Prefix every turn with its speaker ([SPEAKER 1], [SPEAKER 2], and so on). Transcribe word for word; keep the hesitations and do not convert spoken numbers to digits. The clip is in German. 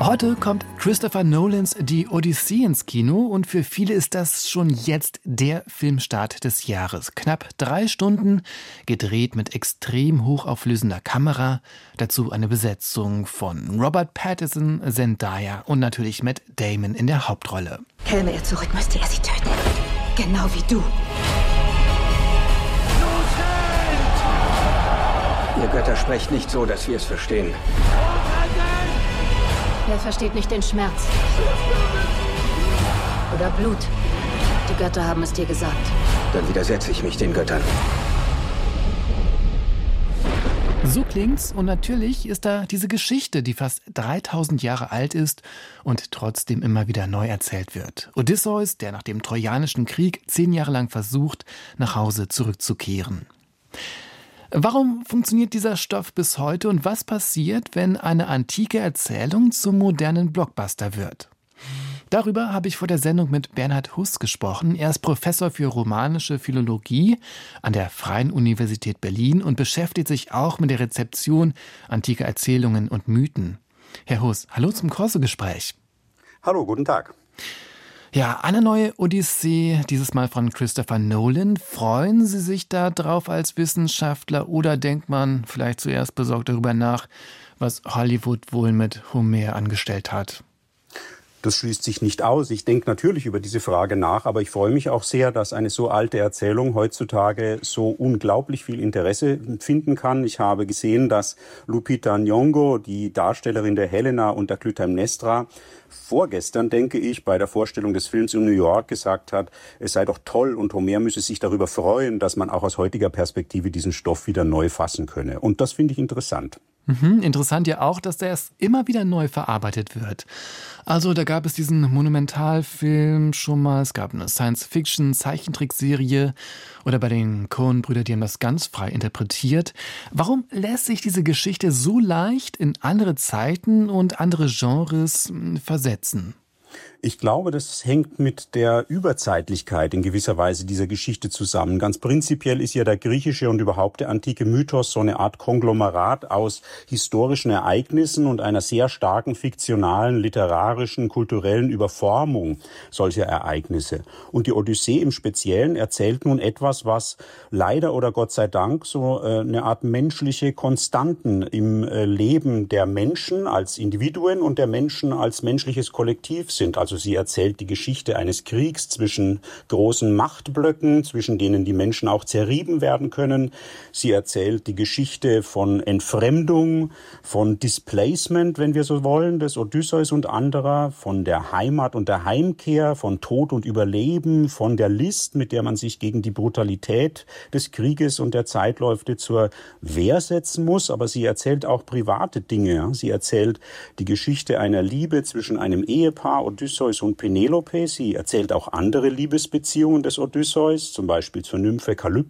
[SPEAKER 1] Heute kommt Christopher Nolans Die Odyssee ins Kino und für viele ist das schon jetzt der Filmstart des Jahres. Knapp drei Stunden, gedreht mit extrem hochauflösender Kamera, dazu eine Besetzung von Robert Pattinson, Zendaya und natürlich Matt Damon in der Hauptrolle.
[SPEAKER 2] Käme er zurück, müsste er sie töten. Genau wie du.
[SPEAKER 3] Ihr Götter sprecht nicht so, dass wir es verstehen.
[SPEAKER 2] Wer versteht nicht den Schmerz? Oder Blut? Die Götter haben es dir gesagt.
[SPEAKER 3] Dann widersetze ich mich den Göttern.
[SPEAKER 1] So klingt's und natürlich ist da diese Geschichte, die fast dreitausend Jahre alt ist und trotzdem immer wieder neu erzählt wird. Odysseus, der nach dem Trojanischen Krieg zehn Jahre lang versucht, nach Hause zurückzukehren. Warum funktioniert dieser Stoff bis heute und was passiert, wenn eine antike Erzählung zum modernen Blockbuster wird? Darüber habe ich vor der Sendung mit Bernhard Huss gesprochen. Er ist Professor für romanische Philologie an der Freien Universität Berlin und beschäftigt sich auch mit der Rezeption antiker Erzählungen und Mythen. Herr Huss, hallo zum Corso-Gespräch.
[SPEAKER 4] Hallo, guten Tag.
[SPEAKER 1] Ja, eine neue Odyssee, dieses Mal von Christopher Nolan. Freuen Sie sich da drauf als Wissenschaftler oder denkt man vielleicht zuerst besorgt darüber nach, was Hollywood wohl mit Homer angestellt hat?
[SPEAKER 4] Das schließt sich nicht aus. Ich denke natürlich über diese Frage nach, aber ich freue mich auch sehr, dass eine so alte Erzählung heutzutage so unglaublich viel Interesse finden kann. Ich habe gesehen, dass Lupita Nyong'o, die Darstellerin der Helena und der Clytemnestra, vorgestern, denke ich, bei der Vorstellung des Films in New York gesagt hat, es sei doch toll und Homer müsse sich darüber freuen, dass man auch aus heutiger Perspektive diesen Stoff wieder neu fassen könne. Und das finde ich interessant.
[SPEAKER 1] Mhm, interessant ja auch, dass der immer wieder neu verarbeitet wird. Also da gab es diesen Monumentalfilm schon mal, es gab eine Science-Fiction-Zeichentrickserie oder bei den Coen-Brüdern, die haben das ganz frei interpretiert. Warum lässt sich diese Geschichte so leicht in andere Zeiten und andere Genres versetzen?
[SPEAKER 4] Ich glaube, das hängt mit der Überzeitlichkeit in gewisser Weise dieser Geschichte zusammen. Ganz prinzipiell ist ja der griechische und überhaupt der antike Mythos so eine Art Konglomerat aus historischen Ereignissen und einer sehr starken fiktionalen, literarischen, kulturellen Überformung solcher Ereignisse. Und die Odyssee im Speziellen erzählt nun etwas, was leider oder Gott sei Dank so äh, eine Art menschliche Konstanten im äh, Leben der Menschen als Individuen und der Menschen als menschliches Kollektiv sind. Also sie erzählt die Geschichte eines Kriegs zwischen großen Machtblöcken, zwischen denen die Menschen auch zerrieben werden können. Sie erzählt die Geschichte von Entfremdung, von Displacement, wenn wir so wollen, des Odysseus und anderer, von der Heimat und der Heimkehr, von Tod und Überleben, von der List, mit der man sich gegen die Brutalität des Krieges und der Zeitläufe zur Wehr setzen muss. Aber sie erzählt auch private Dinge. Sie erzählt die Geschichte einer Liebe zwischen einem Ehepaar, Odysseus und Penelope. Sie erzählt auch andere Liebesbeziehungen des Odysseus, zum Beispiel zur Nymphe Kalypso